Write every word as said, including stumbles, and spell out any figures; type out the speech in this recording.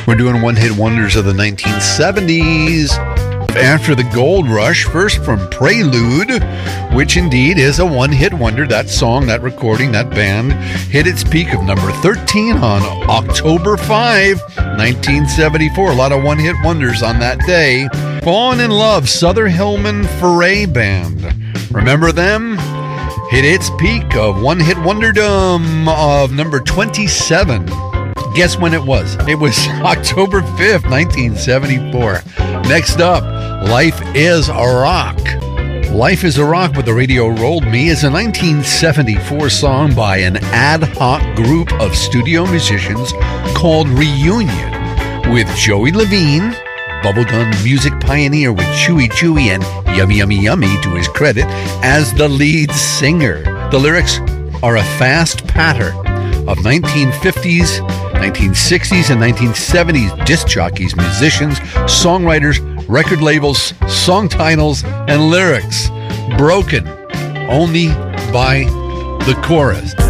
We're doing one-hit wonders of the nineteen seventies. After the Gold Rush, first from Prelude, which indeed is a one-hit wonder. That song, that recording, that band hit its peak of number thirteen on October fifth, nineteen seventy-four. A lot of one-hit wonders on that day. Fallen in Love, Souther Hillman Foray Band. Remember them? Hit its peak of one-hit wonderdom of number twenty-seven. Guess when it was? It was October fifth, nineteen seventy-four. Next up, Life is a Rock. Life is a Rock, But the Radio Rolled Me is a nineteen seventy-four song by an ad hoc group of studio musicians called Reunion, with Joey Levine, bubblegum music pioneer with Chewy Chewy and Yummy Yummy Yummy to his credit, as the lead singer. The lyrics are a fast patter of nineteen fifties, nineteen sixties, and nineteen seventies disc jockeys, musicians, songwriters, record labels, song titles, and lyrics, broken only by the chorus.